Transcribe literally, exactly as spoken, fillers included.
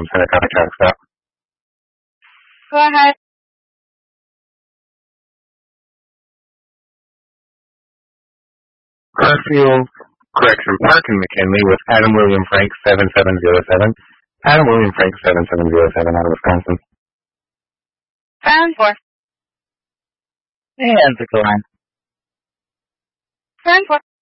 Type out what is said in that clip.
from Seneca Truck Stop. Go ahead. Garfield Correction Park in McKinley with Adam William Frank seven seven zero seven. Adam William Frank seven seven zero seven out of Wisconsin. Round four. And pick the line. Round four.